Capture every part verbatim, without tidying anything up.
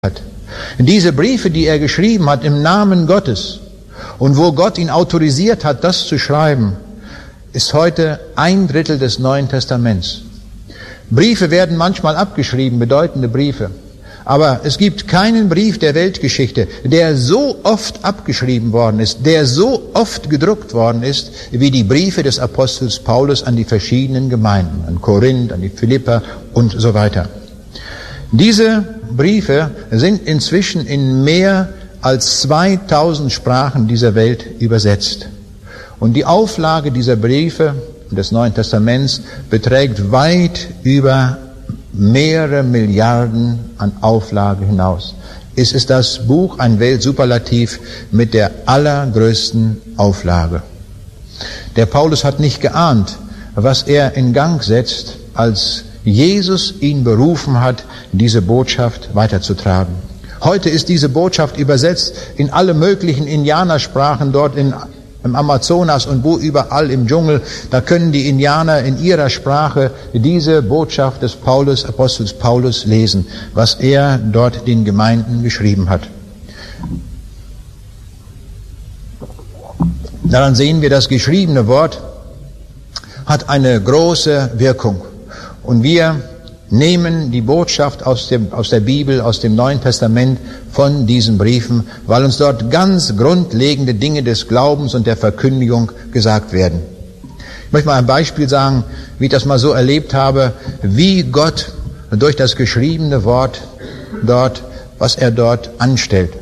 hat. Diese Briefe, die er geschrieben hat im Namen Gottes und wo Gott ihn autorisiert hat, das zu schreiben, ist heute ein Drittel des Neuen Testaments. Briefe werden manchmal abgeschrieben, bedeutende Briefe. Aber es gibt keinen Brief der Weltgeschichte, der so oft abgeschrieben worden ist, der so oft gedruckt worden ist, wie die Briefe des Apostels Paulus an die verschiedenen Gemeinden, an Korinth, an die Philipper und so weiter. Diese Briefe sind inzwischen in mehr als zweitausend Sprachen dieser Welt übersetzt. Und die Auflage dieser Briefe des Neuen Testaments beträgt weit über mehrere Milliarden an Auflage hinaus. Es ist das Buch, ein Weltsuperlativ mit der allergrößten Auflage. Der Paulus hat nicht geahnt, was er in Gang setzt, als Jesus ihn berufen hat, diese Botschaft weiterzutragen. Heute ist diese Botschaft übersetzt in alle möglichen Indianersprachen dort in im Amazonas und wo überall im Dschungel, da können die Indianer in ihrer Sprache diese Botschaft des Paulus, Apostels Paulus lesen, was er dort den Gemeinden geschrieben hat. Daran sehen wir, das geschriebene Wort hat eine große Wirkung. Und wir nehmen die Botschaft aus dem, aus der Bibel, aus dem Neuen Testament von diesen Briefen, weil uns dort ganz grundlegende Dinge des Glaubens und der Verkündigung gesagt werden. Ich möchte mal ein Beispiel sagen, wie ich das mal so erlebt habe, wie Gott durch das geschriebene Wort dort, was er dort anstellt.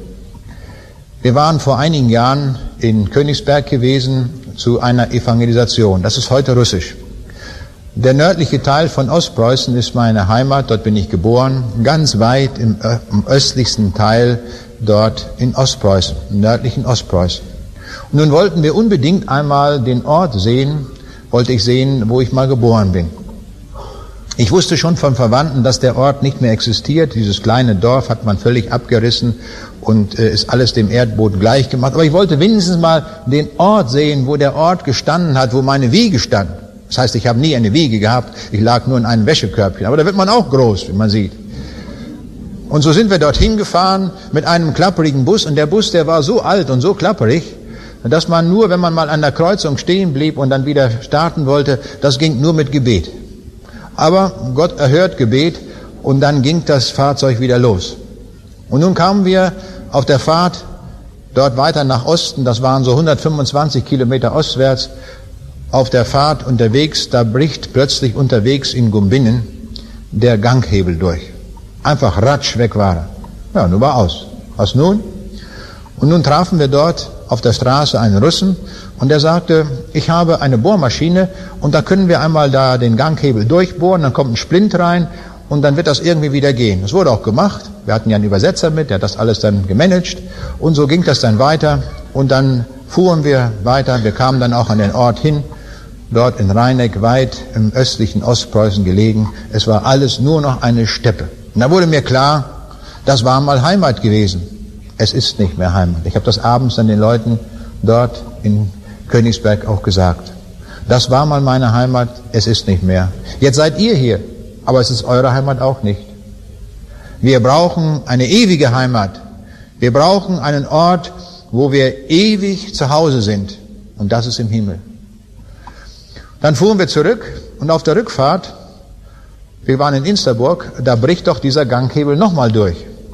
Wir waren vor einigen Jahren in Königsberg gewesen zu einer Evangelisation. Das ist heute Russisch. Der nördliche Teil von Ostpreußen ist meine Heimat, dort bin ich geboren, ganz weit im, im östlichsten Teil dort in Ostpreußen, im nördlichen Ostpreußen. Und nun wollten wir unbedingt einmal den Ort sehen, wollte ich sehen, wo ich mal geboren bin. Ich wusste schon von Verwandten, dass der Ort nicht mehr existiert, dieses kleine Dorf hat man völlig abgerissen und äh, ist alles dem Erdboden gleich gemacht. Aber ich wollte wenigstens mal den Ort sehen, wo der Ort gestanden hat, wo meine Wiege stand. Das heißt, ich habe nie eine Wiege gehabt, ich lag nur in einem Wäschekörbchen. Aber da wird man auch groß, wie man sieht. Und so sind wir dorthin gefahren mit einem klapperigen Bus. Und der Bus, der war so alt und so klapperig, dass man nur, wenn man mal an der Kreuzung stehen blieb und dann wieder starten wollte, das ging nur mit Gebet. Aber Gott erhört Gebet und dann ging das Fahrzeug wieder los. Und nun kamen wir auf der Fahrt dort weiter nach Osten, das waren so hundertfünfundzwanzig Kilometer ostwärts, auf der Fahrt unterwegs, da bricht plötzlich unterwegs in Gumbinnen der Ganghebel durch. Einfach ratsch, weg war er. Ja, nun war aus. Was nun? Und nun trafen wir dort auf der Straße einen Russen und der sagte, ich habe eine Bohrmaschine und da können wir einmal da den Ganghebel durchbohren, dann kommt ein Splint rein und dann wird das irgendwie wieder gehen. Das wurde auch gemacht. Wir hatten ja einen Übersetzer mit, der hat das alles dann gemanagt und so ging das dann weiter und dann fuhren wir weiter. Wir kamen dann auch an den Ort hin, dort in Rheineck, weit im östlichen Ostpreußen gelegen. Es war alles nur noch eine Steppe. Und da wurde mir klar, das war mal Heimat gewesen. Es ist nicht mehr Heimat. Ich habe das abends dann den Leuten dort in Königsberg auch gesagt. Das war mal meine Heimat, es ist nicht mehr. Jetzt seid ihr hier, aber es ist eure Heimat auch nicht. Wir brauchen eine ewige Heimat. Wir brauchen einen Ort, wo wir ewig zu Hause sind. Und das ist im Himmel. Dann fuhren wir zurück und auf der Rückfahrt, wir waren in Insterburg, da bricht doch dieser Ganghebel nochmal durch.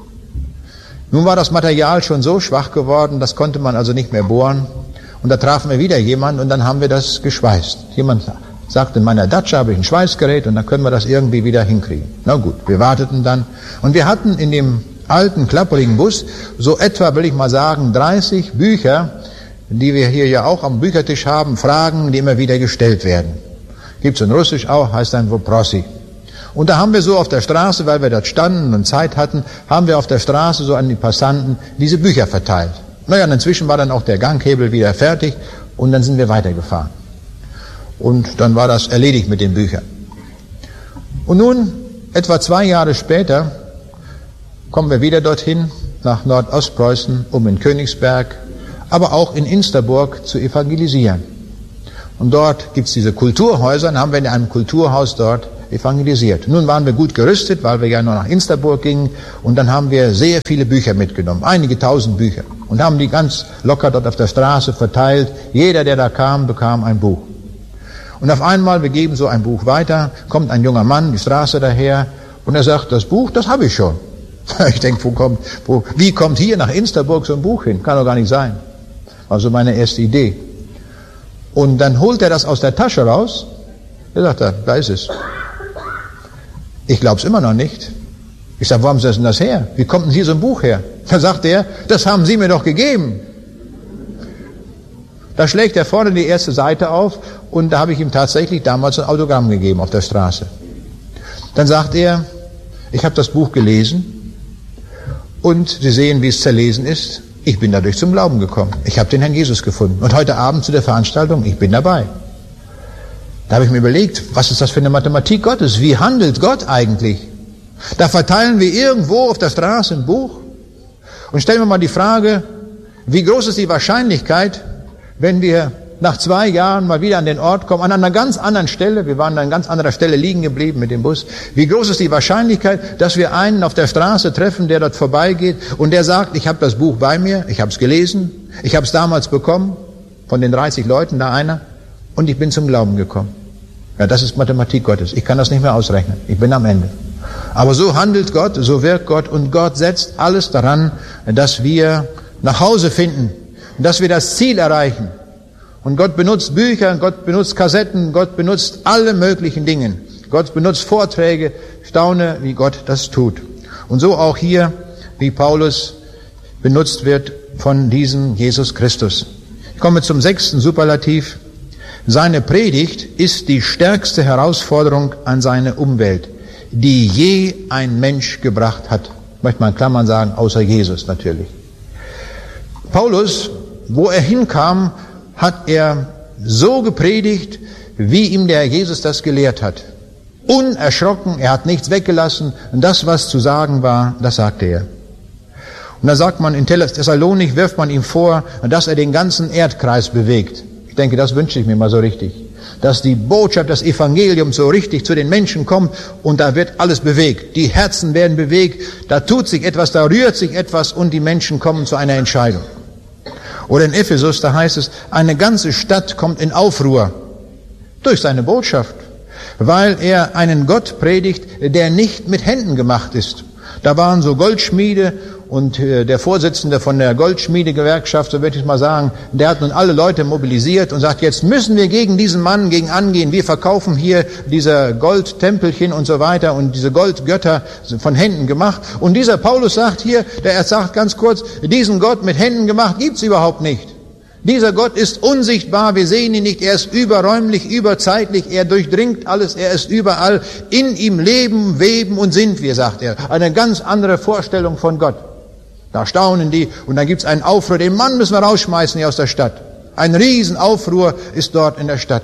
Nun war das Material schon so schwach geworden, das konnte man also nicht mehr bohren. Und da trafen wir wieder jemanden und dann haben wir das geschweißt. Jemand sagte, in meiner Datscha habe ich ein Schweißgerät und dann können wir das irgendwie wieder hinkriegen. Na gut, wir warteten dann und wir hatten in dem alten, klapperigen Bus so etwa, will ich mal sagen, dreißig Bücher, die wir hier ja auch am Büchertisch haben, Fragen, die immer wieder gestellt werden. Gibt's in Russisch auch, heißt dann Woprosi. Und da haben wir so auf der Straße, weil wir dort standen und Zeit hatten, haben wir auf der Straße so an die Passanten diese Bücher verteilt. Naja, und inzwischen war dann auch der Ganghebel wieder fertig und dann sind wir weitergefahren. Und dann war das erledigt mit den Büchern. Und nun, etwa zwei Jahre später, kommen wir wieder dorthin, nach Nordostpreußen, um in Königsberg, aber auch in Insterburg zu evangelisieren. Und dort gibt's diese Kulturhäuser, dann haben wir in einem Kulturhaus dort evangelisiert. Nun waren wir gut gerüstet, weil wir ja nur nach Insterburg gingen, und dann haben wir sehr viele Bücher mitgenommen, einige tausend Bücher, und haben die ganz locker dort auf der Straße verteilt. Jeder, der da kam, bekam ein Buch. Und auf einmal, wir geben so ein Buch weiter, kommt ein junger Mann die Straße daher und er sagt, das Buch, das habe ich schon. Ich denke, wo kommt, wo, wie kommt hier nach Insterburg so ein Buch hin? Kann doch gar nicht sein. Also meine erste Idee. Und dann holt er das aus der Tasche raus. Er sagt, da, da ist es. Ich glaube es immer noch nicht. Ich sage, wo haben Sie denn das her? Wie kommt denn hier so ein Buch her? Da sagt er, das haben Sie mir doch gegeben. Da schlägt er vorne die erste Seite auf und da habe ich ihm tatsächlich damals ein Autogramm gegeben auf der Straße. Dann sagt er, ich habe das Buch gelesen und Sie sehen, wie es zerlesen ist. Ich bin dadurch zum Glauben gekommen. Ich habe den Herrn Jesus gefunden. Und heute Abend zu der Veranstaltung, ich bin dabei. Da habe ich mir überlegt, was ist das für eine Mathematik Gottes? Wie handelt Gott eigentlich? Da verteilen wir irgendwo auf der Straße ein Buch und stellen wir mal die Frage, wie groß ist die Wahrscheinlichkeit, wenn wir nach zwei Jahren mal wieder an den Ort kommen, an einer ganz anderen Stelle, wir waren an ganz anderer Stelle liegen geblieben mit dem Bus, wie groß ist die Wahrscheinlichkeit, dass wir einen auf der Straße treffen, der dort vorbeigeht und der sagt, ich habe das Buch bei mir, ich habe es gelesen, ich habe es damals bekommen, von den dreißig Leuten da einer, und ich bin zum Glauben gekommen. Ja, das ist Mathematik Gottes. Ich kann das nicht mehr ausrechnen. Ich bin am Ende. Aber so handelt Gott, so wirkt Gott, und Gott setzt alles daran, dass wir nach Hause finden, dass wir das Ziel erreichen. Und Gott benutzt Bücher, Gott benutzt Kassetten, Gott benutzt alle möglichen Dinge. Gott benutzt Vorträge, staune, wie Gott das tut. Und so auch hier, wie Paulus benutzt wird von diesem Jesus Christus. Ich komme zum sechsten Superlativ. Seine Predigt ist die stärkste Herausforderung an seine Umwelt, die je ein Mensch gebracht hat. Möchte man in Klammern sagen, außer Jesus natürlich. Paulus, wo er hinkam, hat er so gepredigt, wie ihm der Herr Jesus das gelehrt hat. Unerschrocken, er hat nichts weggelassen, und das, was zu sagen war, das sagte er. Und da sagt man, in Thessalonik wirft man ihm vor, dass er den ganzen Erdkreis bewegt. Ich denke, das wünsche ich mir mal so richtig. Dass die Botschaft, das Evangelium so richtig zu den Menschen kommt und da wird alles bewegt. Die Herzen werden bewegt, da tut sich etwas, da rührt sich etwas und die Menschen kommen zu einer Entscheidung. Oder in Ephesus, da heißt es, eine ganze Stadt kommt in Aufruhr durch seine Botschaft, weil er einen Gott predigt, der nicht mit Händen gemacht ist. Da waren so Goldschmiede und der Vorsitzende von der Goldschmiedegewerkschaft, so würde ich mal sagen, der hat nun alle Leute mobilisiert und sagt, jetzt müssen wir gegen diesen Mann gegen angehen. Wir verkaufen hier diese Goldtempelchen und so weiter und diese Goldgötter von Händen gemacht. Und dieser Paulus sagt hier, der sagt ganz kurz, diesen Gott mit Händen gemacht gibt's überhaupt nicht. Dieser Gott ist unsichtbar, wir sehen ihn nicht, er ist überräumlich, überzeitlich, er durchdringt alles, er ist überall. In ihm leben, weben und sind wir, sagt er. Eine ganz andere Vorstellung von Gott. Da staunen die und dann gibt's einen Aufruhr, den Mann müssen wir rausschmeißen hier aus der Stadt. Ein Riesenaufruhr ist dort in der Stadt.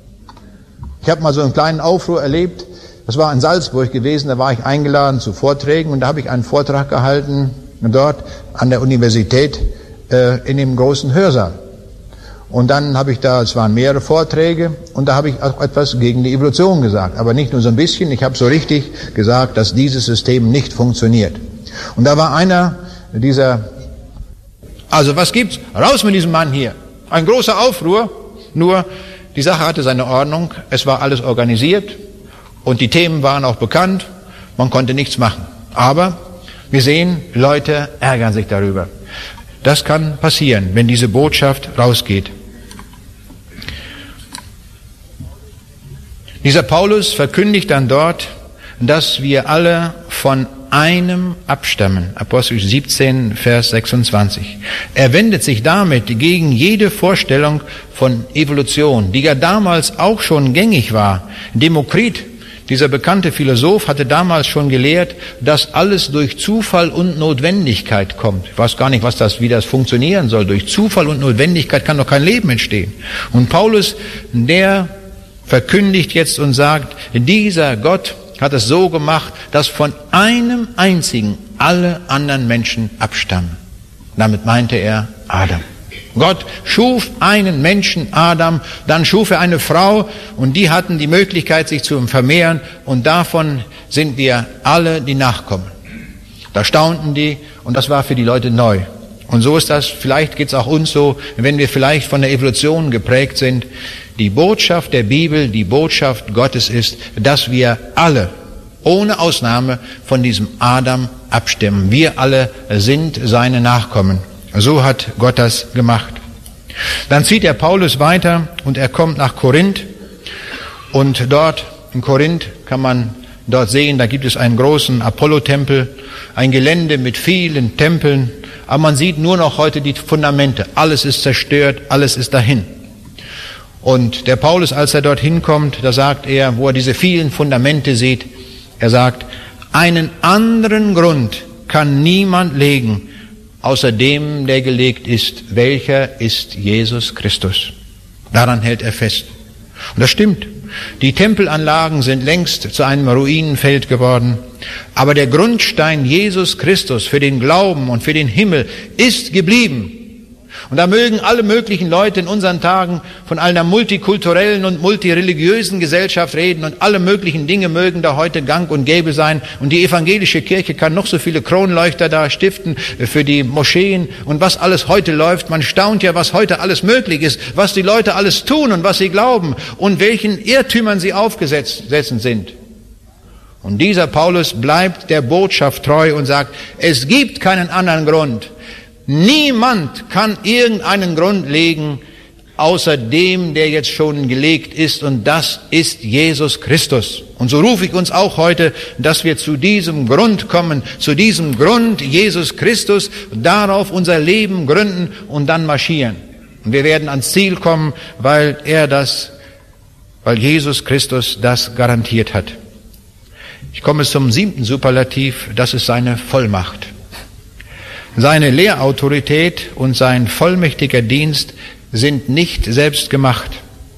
Ich habe mal so einen kleinen Aufruhr erlebt, das war in Salzburg gewesen, da war ich eingeladen zu Vorträgen und da habe ich einen Vortrag gehalten, dort an der Universität äh, in dem großen Hörsaal. Und dann habe ich da, es waren mehrere Vorträge, und da habe ich auch etwas gegen die Evolution gesagt. Aber nicht nur so ein bisschen, ich habe so richtig gesagt, dass dieses System nicht funktioniert. Und da war einer dieser, also was gibt's? Raus mit diesem Mann hier. Ein großer Aufruhr, nur die Sache hatte seine Ordnung, es war alles organisiert und die Themen waren auch bekannt, man konnte nichts machen. Aber wir sehen, Leute ärgern sich darüber. Das kann passieren, wenn diese Botschaft rausgeht. Dieser Paulus verkündigt dann dort, dass wir alle von einem abstammen. Apostel siebzehn, Vers sechsundzwanzig. Er wendet sich damit gegen jede Vorstellung von Evolution, die ja damals auch schon gängig war. Demokrit, dieser bekannte Philosoph, hatte damals schon gelehrt, dass alles durch Zufall und Notwendigkeit kommt. Ich weiß gar nicht, was das, wie das funktionieren soll. Durch Zufall und Notwendigkeit kann doch kein Leben entstehen. Und Paulus, der verkündigt jetzt und sagt, dieser Gott hat es so gemacht, dass von einem einzigen alle anderen Menschen abstammen. Damit meinte er Adam. Gott schuf einen Menschen, Adam, dann schuf er eine Frau und die hatten die Möglichkeit, sich zu vermehren und davon sind wir alle die Nachkommen. Da staunten die und das war für die Leute neu. Und so ist das, vielleicht geht es auch uns so, wenn wir vielleicht von der Evolution geprägt sind. Die Botschaft der Bibel, die Botschaft Gottes ist, dass wir alle, ohne Ausnahme, von diesem Adam abstimmen. Wir alle sind seine Nachkommen. So hat Gott das gemacht. Dann zieht der Paulus weiter und er kommt nach Korinth. Und dort in Korinth kann man dort sehen, da gibt es einen großen Apollo-Tempel, ein Gelände mit vielen Tempeln. Aber man sieht nur noch heute die Fundamente. Alles ist zerstört, alles ist dahin. Und der Paulus, als er dorthin kommt, da sagt er, wo er diese vielen Fundamente sieht, er sagt, einen anderen Grund kann niemand legen, außer dem, der gelegt ist. Welcher ist Jesus Christus? Daran hält er fest. Und das stimmt. Die Tempelanlagen sind längst zu einem Ruinenfeld geworden. Aber der Grundstein Jesus Christus für den Glauben und für den Himmel ist geblieben. Und da mögen alle möglichen Leute in unseren Tagen von einer multikulturellen und multireligiösen Gesellschaft reden und alle möglichen Dinge mögen da heute gang und gäbe sein. Und die evangelische Kirche kann noch so viele Kronleuchter da stiften für die Moscheen und was alles heute läuft. Man staunt ja, was heute alles möglich ist, was die Leute alles tun und was sie glauben und welchen Irrtümern sie aufgesessen sind. Und dieser Paulus bleibt der Botschaft treu und sagt, es gibt keinen anderen Grund. Niemand kann irgendeinen Grund legen, außer dem, der jetzt schon gelegt ist, und das ist Jesus Christus. Und so rufe ich uns auch heute, dass wir zu diesem Grund kommen, zu diesem Grund Jesus Christus, darauf unser Leben gründen und dann marschieren. Und wir werden ans Ziel kommen, weil er das, weil Jesus Christus das garantiert hat. Ich komme zum siebten Superlativ, das ist seine Vollmacht. Seine Lehrautorität und sein vollmächtiger Dienst sind nicht selbst gemacht.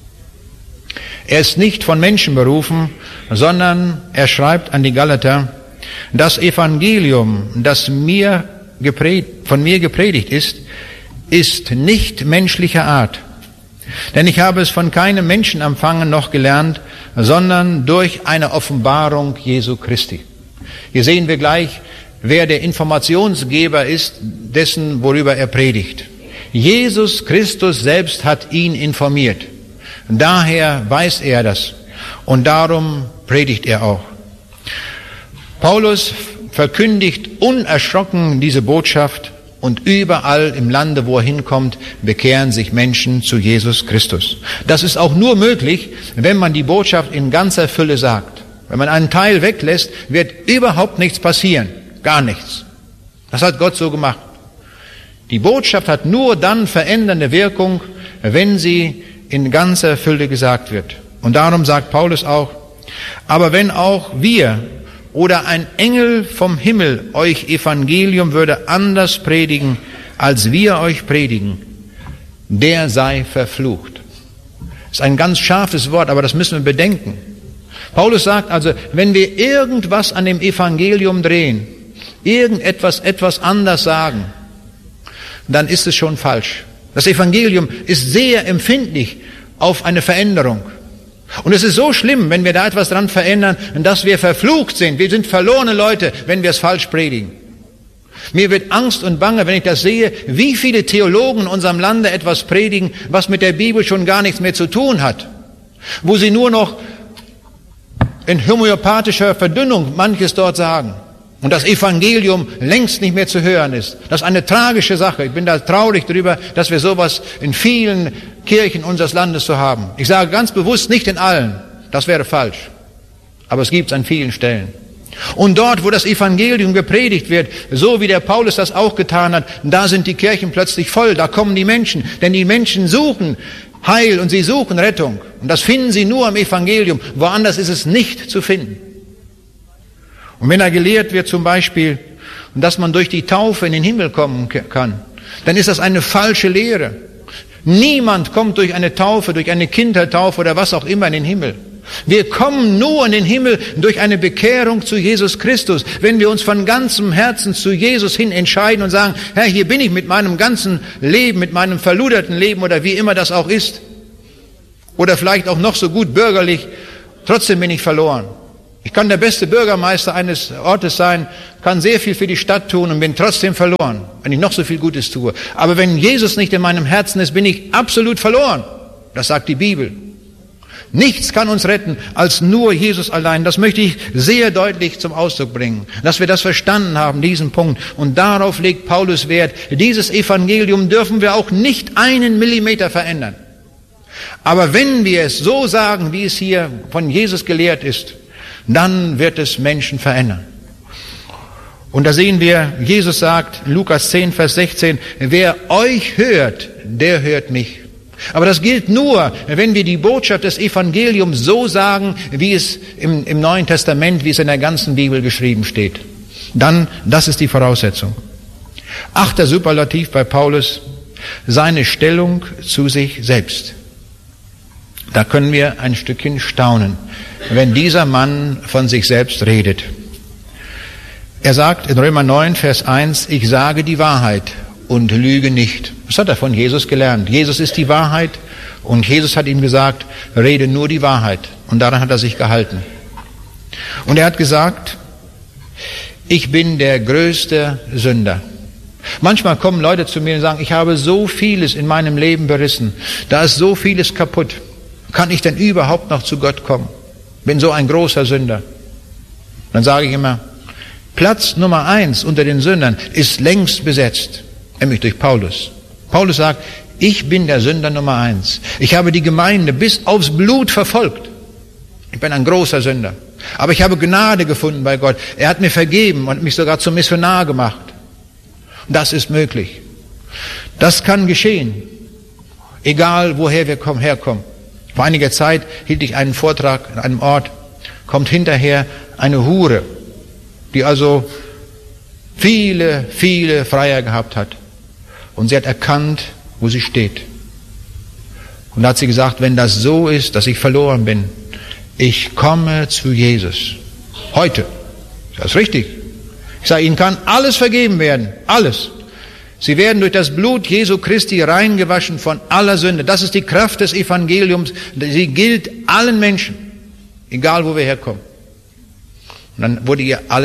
Er ist nicht von Menschen berufen, sondern er schreibt an die Galater, das Evangelium, das mir gepredigt, von mir gepredigt ist, ist nicht menschlicher Art. Denn ich habe es von keinem Menschen empfangen noch gelernt, sondern durch eine Offenbarung Jesu Christi. Hier sehen wir gleich, wer der Informationsgeber ist, dessen, worüber er predigt. Jesus Christus selbst hat ihn informiert. Daher weiß er das. Und darum predigt er auch. Paulus verkündigt unerschrocken diese Botschaft und überall im Lande, wo er hinkommt, bekehren sich Menschen zu Jesus Christus. Das ist auch nur möglich, wenn man die Botschaft in ganzer Fülle sagt. Wenn man einen Teil weglässt, wird überhaupt nichts passieren. Gar nichts. Das hat Gott so gemacht. Die Botschaft hat nur dann verändernde Wirkung, wenn sie in ganzer Fülle gesagt wird. Und darum sagt Paulus auch, aber wenn auch wir oder ein Engel vom Himmel euch Evangelium würde anders predigen, als wir euch predigen, der sei verflucht. Das ist ein ganz scharfes Wort, aber das müssen wir bedenken. Paulus sagt also, wenn wir irgendwas an dem Evangelium drehen, irgendetwas etwas anders sagen, dann ist es schon falsch. Das Evangelium ist sehr empfindlich auf eine Veränderung. Und es ist so schlimm, wenn wir da etwas dran verändern, dass wir verflucht sind. Wir sind verlorene Leute, wenn wir es falsch predigen. Mir wird Angst und Bange, wenn ich das sehe, wie viele Theologen in unserem Lande etwas predigen, was mit der Bibel schon gar nichts mehr zu tun hat. Wo sie nur noch in homöopathischer Verdünnung manches dort sagen. Und das Evangelium längst nicht mehr zu hören ist. Das ist eine tragische Sache. Ich bin da traurig darüber, dass wir sowas in vielen Kirchen unseres Landes zu haben. Ich sage ganz bewusst, nicht in allen. Das wäre falsch. Aber es gibt es an vielen Stellen. Und dort, wo das Evangelium gepredigt wird, so wie der Paulus das auch getan hat, da sind die Kirchen plötzlich voll. Da kommen die Menschen. Denn die Menschen suchen Heil und sie suchen Rettung. Und das finden sie nur am Evangelium. Woanders ist es nicht zu finden. Und wenn er gelehrt wird zum Beispiel, dass man durch die Taufe in den Himmel kommen kann, dann ist das eine falsche Lehre. Niemand kommt durch eine Taufe, durch eine Kindertaufe oder was auch immer in den Himmel. Wir kommen nur in den Himmel durch eine Bekehrung zu Jesus Christus. Wenn wir uns von ganzem Herzen zu Jesus hin entscheiden und sagen, Herr, hier bin ich mit meinem ganzen Leben, mit meinem verluderten Leben oder wie immer das auch ist. Oder vielleicht auch noch so gut bürgerlich, trotzdem bin ich verloren. Ich kann der beste Bürgermeister eines Ortes sein, kann sehr viel für die Stadt tun und bin trotzdem verloren, wenn ich noch so viel Gutes tue. Aber wenn Jesus nicht in meinem Herzen ist, bin ich absolut verloren. Das sagt die Bibel. Nichts kann uns retten als nur Jesus allein. Das möchte ich sehr deutlich zum Ausdruck bringen, dass wir das verstanden haben, diesen Punkt. Und darauf legt Paulus Wert. Dieses Evangelium dürfen wir auch nicht einen Millimeter verändern. Aber wenn wir es so sagen, wie es hier von Jesus gelehrt ist, dann wird es Menschen verändern. Und da sehen wir, Jesus sagt, Lukas zehn, Vers sechzehn, wer euch hört, der hört mich. Aber das gilt nur, wenn wir die Botschaft des Evangeliums so sagen, wie es im, im Neuen Testament, wie es in der ganzen Bibel geschrieben steht. Dann, das ist die Voraussetzung. Achter Superlativ bei Paulus, seine Stellung zu sich selbst. Da können wir ein Stückchen staunen, wenn dieser Mann von sich selbst redet. Er sagt in Römer neun, Vers eins, ich sage die Wahrheit und lüge nicht. Das hat er von Jesus gelernt. Jesus ist die Wahrheit und Jesus hat ihm gesagt, rede nur die Wahrheit. Und daran hat er sich gehalten. Und er hat gesagt, ich bin der größte Sünder. Manchmal kommen Leute zu mir und sagen, ich habe so vieles in meinem Leben berissen, da ist so vieles kaputt. Kann ich denn überhaupt noch zu Gott kommen? Bin so ein großer Sünder. Dann sage ich immer, Platz Nummer eins unter den Sündern ist längst besetzt, nämlich durch Paulus. Paulus sagt, ich bin der Sünder Nummer eins. Ich habe die Gemeinde bis aufs Blut verfolgt. Ich bin ein großer Sünder. Aber ich habe Gnade gefunden bei Gott. Er hat mir vergeben und mich sogar zum Missionar gemacht. Das ist möglich. Das kann geschehen, egal woher wir herkommen. Vor einiger Zeit hielt ich einen Vortrag an einem Ort, kommt hinterher eine Hure, die also viele, viele Freier gehabt hat. Und sie hat erkannt, wo sie steht. Und da hat sie gesagt, wenn das so ist, dass ich verloren bin, ich komme zu Jesus. Heute. Das ist richtig. Ich sage, Ihnen kann alles vergeben werden. Alles. Sie werden durch das Blut Jesu Christi reingewaschen von aller Sünde. Das ist die Kraft des Evangeliums. Sie gilt allen Menschen, egal wo wir herkommen. Und dann wurde ihr alles